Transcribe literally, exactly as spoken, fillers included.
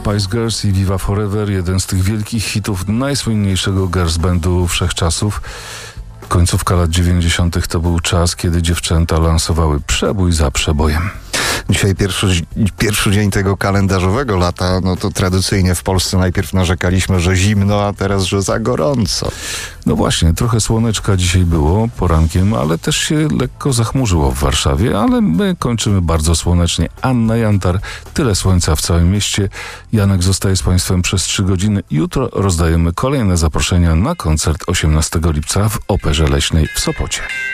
Spice Girls i Viva Forever, jeden z tych wielkich hitów najsłynniejszego girls bandu wszechczasów. Końcówka lat dziewięćdziesiątych to był czas, kiedy dziewczęta lansowały przebój za przebojem. Dzisiaj pierwszy, pierwszy dzień tego kalendarzowego lata, no to tradycyjnie w Polsce najpierw narzekaliśmy, że zimno, a teraz, że za gorąco. No właśnie, trochę słoneczka dzisiaj było porankiem, ale też się lekko zachmurzyło w Warszawie, ale my kończymy bardzo słonecznie. Anna Jantar, tyle słońca w całym mieście. Janek zostaje z Państwem przez trzy godziny. Jutro rozdajemy kolejne zaproszenia na koncert osiemnastego lipca w Operze Leśnej w Sopocie.